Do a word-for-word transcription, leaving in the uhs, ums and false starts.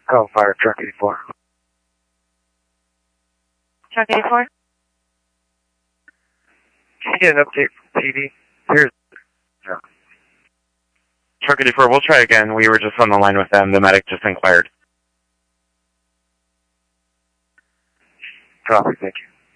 Call fire truck eighty-four. Truck eighty-four? Can you get an update from T V? Here's... Yeah. Truck eighty-four, we'll try again. We were just on the line with them. The medic just inquired. Copy, thank you.